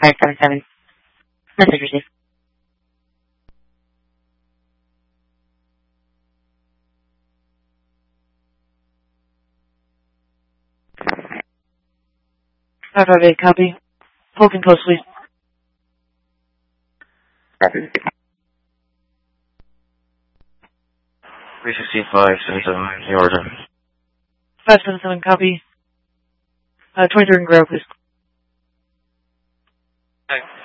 577. Message received. Five five eight, copy. Hold and close, please. Copy. 36577, the order. 577, copy. 23 and grow, please. Okay.